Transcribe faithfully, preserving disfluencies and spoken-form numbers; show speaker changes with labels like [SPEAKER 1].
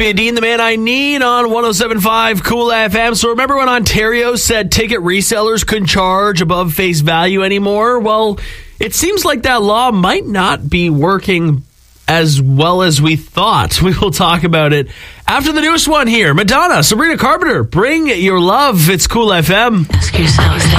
[SPEAKER 1] Olivia Dean, the man I need on one oh seven point five Cool F M. So remember when Ontario said ticket resellers couldn't charge above face value anymore? Well, it seems like that law might not be working as well as we thought. We will talk about it after the newest one here. Madonna, Sabrina Carpenter, Bring Your Love. It's Cool F M.
[SPEAKER 2] Ask yourself